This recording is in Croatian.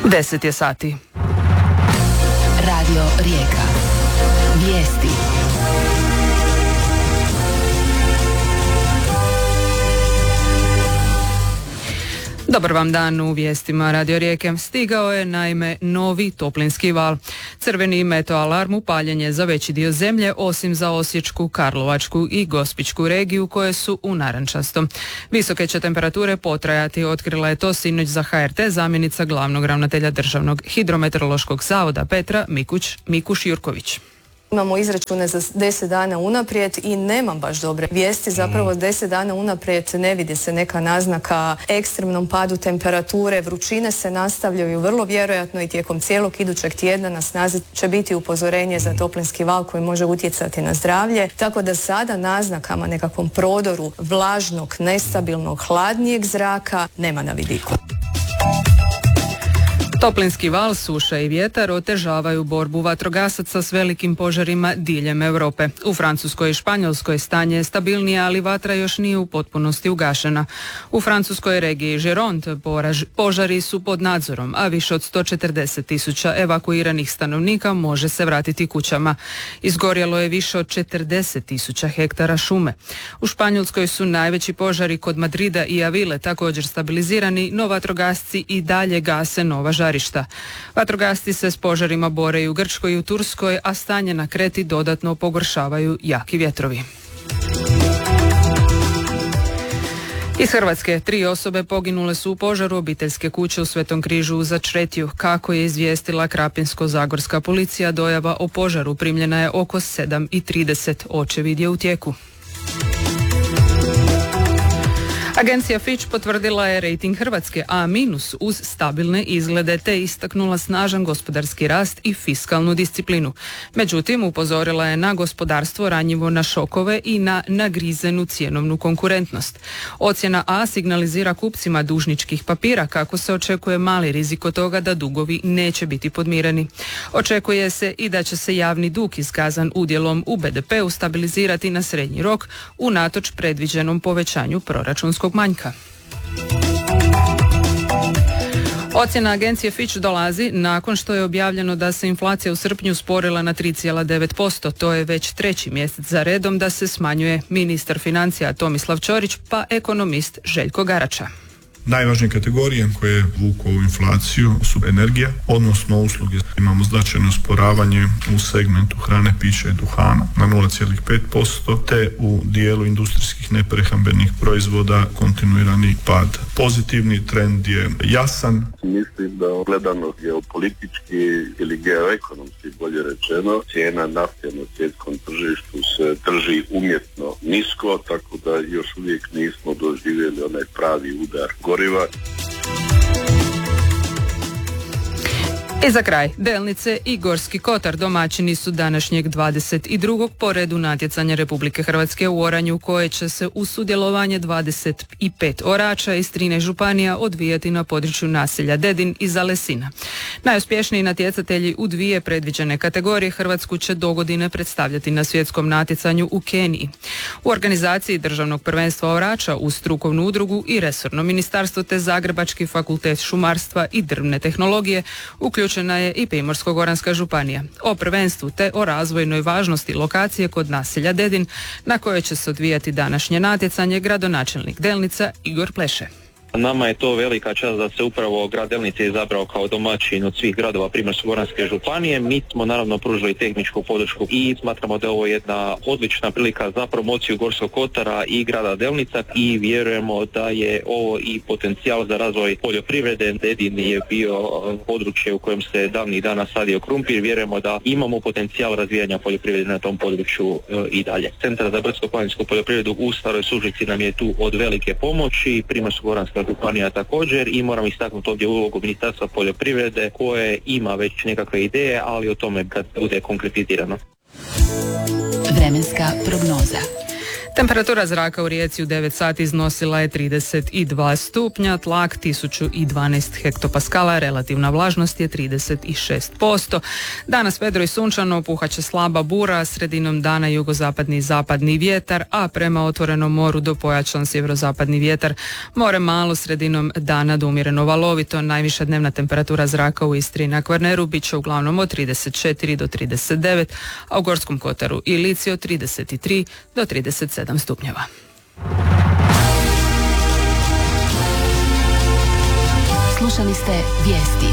10 je sati. Radio Rijeka. Vijesti. Dobar vam dan u vijestima Radio Rijeke. Stigao je naime novi toplinski val. Crveni meteoalarm upaljen je za veći dio zemlje, osim za Osječku, Karlovačku i Gospićku regiju koje su u narančastom. Visoke će temperature potrajati, otkrila je to sinoć za HRT zamjenica glavnog ravnatelja Državnog hidrometeorološkog zavoda Petra Mikuš-Jurković. Imamo izračune za 10 dana unaprijed i nemam baš dobre vijesti. Zapravo 10 dana unaprijed ne vidi se neka naznaka ekstremnom padu temperature. Vrućine se nastavljaju vrlo vjerojatno i tijekom cijelog idućeg tjedna na snazi će biti upozorenje za toplinski val koji može utjecati na zdravlje. Tako da sada naznakama nekakvom prodoru vlažnog, nestabilnog, hladnijeg zraka nema na vidiku. Toplinski val, suša i vjetar otežavaju borbu vatrogasaca s velikim požarima diljem Europe. U Francuskoj i Španjolskoj stanje je stabilnije, ali vatra još nije u potpunosti ugašena. U francuskoj regiji Gironde požari su pod nadzorom, a više od 140.000 evakuiranih stanovnika može se vratiti kućama. Izgorjelo je više od 40.000 hektara šume. U Španjolskoj su najveći požari kod Madrida i Avile također stabilizirani, no vatrogasci i dalje gase nova žarišta. Vatrogasci se s požarima bore i u Grčkoj i u Turskoj, a stanje na Kreti dodatno pogoršavaju jaki vjetrovi. Iz Hrvatske 3 osobe poginule su u požaru obiteljske kuće u Svetom Križu u Začretju. Kako je izvijestila Krapinsko-zagorska policija, dojava o požaru primljena je oko 7:30. Očevid je u tijeku. Agencija Fitch potvrdila je rejting Hrvatske A- uz stabilne izglede te istaknula snažan gospodarski rast i fiskalnu disciplinu. Međutim, upozorila je na gospodarstvo ranjivo na šokove i na nagrizenu cjenovnu konkurentnost. Ocjena A signalizira kupcima dužničkih papira kako se očekuje mali rizik od toga da dugovi neće biti podmireni. Očekuje se i da će se javni dug iskazan udjelom u BDP-u stabilizirati na srednji rok unatoč predviđenom povećanju proračunskog manjka. Ocjena agencije Fitch dolazi nakon što je objavljeno da se inflacija u srpnju usporila na 3,9%. To je već 3. mjesec za redom da se smanjuje ministar financija Tomislav Ćorić pa ekonomist Željko Garača. Najvažnije kategorije koje vuku ovu inflaciju su energija, odnosno usluge. Imamo značajno usporavanje u segmentu hrane, pića i duhana na 0,5%, te u dijelu industrijskih neprehrambenih proizvoda kontinuirani pad. Pozitivni trend je jasan. Mislim da gledano geopolitički ili geoekonomski, bolje rečeno, cijena nafte na svjetskom tržištu se drži umjetno nisko, tako da još uvijek nismo doživjeli onaj pravi udar goriva. I za kraj, Delnice i Gorski Kotar domaćini su današnjeg 22. po redu natjecanja Republike Hrvatske u oranju koje će se uz sudjelovanje 25 orača iz 13 županija odvijati na području naselja Dedin i Zalesina. Najuspješniji natjecatelji u 2 predviđene kategorije Hrvatsku će dogodine predstavljati na svjetskom natjecanju u Keniji. U organizaciji Državnog prvenstva orača uz strukovnu udrugu i resorno ministarstvo te Zagrebački fakultet šumarstva i drvne tehnologije uključena je i Primorsko-goranska županija. O prvenstvu te o razvojnoj važnosti lokacije kod naselja Dedin na kojoj će se odvijati današnje natjecanje gradonačelnik Delnica Igor Pleše. Nama je to velika čast da se upravo grad Delnice izabrao kao domaćin od svih gradova Primorsko-goranske županije. Mi smo naravno pružili tehničku podršku i smatramo da je ovo jedna odlična prilika za promociju Gorskog Kotara i grada Delnica i vjerujemo da je ovo i potencijal za razvoj poljoprivrede. Dedin je bio područje u kojem se davnih dana sadio krumpir. Vjerujemo da imamo potencijal razvijanja poljoprivrede na tom području i dalje. Centar za brdsko-planinsku poljoprivredu u Staroj Sužici nam je tu od velike pomoći. Primorsko-goranska županija također i moram istaknuti ovdje ulogu Ministarstva poljoprivrede koje ima već nekakve ideje, ali o tome kad bude konkretizirano. Vremenska prognoza. Temperatura zraka u Rijeci u 9 sati iznosila je 32 stupnja, tlak 1012 hektopaskala, relativna vlažnost je 36%. Danas vedro i sunčano, puhaće slaba bura, sredinom dana jugozapadni i zapadni vjetar, a prema otvorenom moru do pojačan sjeverozapadni vjetar. More malo, sredinom dana do umjereno valovito. Najviša dnevna temperatura zraka u Istri i na Kvarneru bit će uglavnom od 34 do 39, a u Gorskom kotaru i Lici od 33 do 37 stupnjeva. Slušali ste vijesti.